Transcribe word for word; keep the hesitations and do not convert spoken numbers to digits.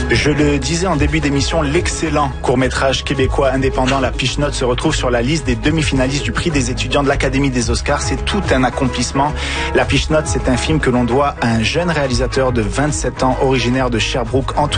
Je le disais en début d'émission, l'excellent court-métrage québécois indépendant La Piche-Note se retrouve sur la liste des demi-finalistes du prix des étudiants de l'Académie des Oscars. C'est tout un accomplissement. La Piche-Note, c'est un film que l'on doit à un jeune réalisateur de vingt-sept ans, originaire de Sherbrooke, Antoine